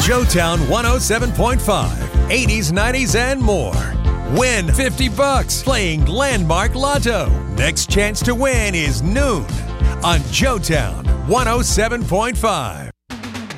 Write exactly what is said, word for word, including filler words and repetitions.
Joetown one oh seven point five, eighties, nineties, and more. Win fifty bucks playing Landmark Lotto. Next chance to win is noon on Joetown one oh seven point five.